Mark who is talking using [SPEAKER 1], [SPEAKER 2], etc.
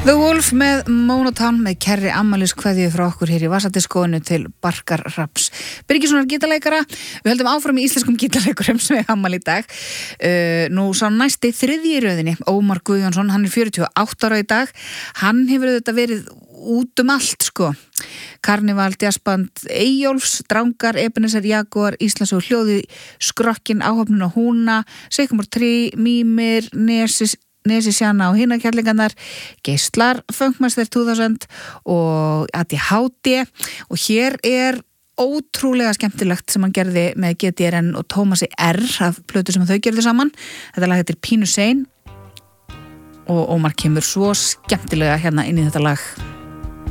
[SPEAKER 1] The Wolf með Monotown með kærri afmæliskveðju frá okkur hér í Vasadiskóinu til Barkar Hrafns. Birgissonar gítarleikara. Við höldum áfram í íslenskum gítarleikurum sem er afmæli í dag. Nú sá næsti þriðji í röðinni, Ómar Guðjónsson, hann er 48 ára í dag. Hann hefur auðvitað verið út allt, sko. Karnival, jazzband Eyjólfs, Drangar, Ebenezer, Jaguar, Íslandsögur hljóði, Skrokkin, Áhöfnin og Húna, Sykumor 3, Mímir, Nesi Sjana og hina kærlingarnar, Geislar, Funkmaster 2000 og ADHD og hér er ótrúlega skemmtilegt sem hann gerði með GTRN og Tómasi R af plötu sem þau gerðu saman. Þetta lag heitir Pínu Sein og Ómar kemur svo skemmtilega hérna inn í þetta lag.